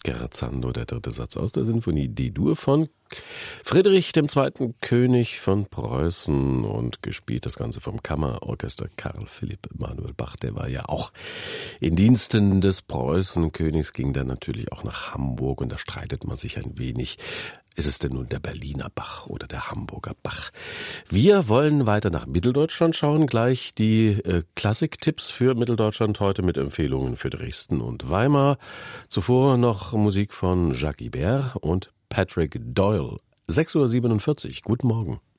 Scherzando, der dritte Satz aus der Sinfonie D-Dur von Friedrich II., König von Preußen, und gespielt das Ganze vom Kammerorchester Karl Philipp Emanuel Bach. Der war ja auch in Diensten des Preußenkönigs, ging dann natürlich auch nach Hamburg, und da streitet man sich ein wenig. Ist es denn nun der Berliner Bach oder der Hamburger Bach? Wir wollen weiter nach Mitteldeutschland schauen. Gleich die Klassik-Tipps für Mitteldeutschland heute mit Empfehlungen für Dresden und Weimar. Zuvor noch Musik von Jacques Ibert und Patrick Doyle. 6:47 Uhr. Guten Morgen.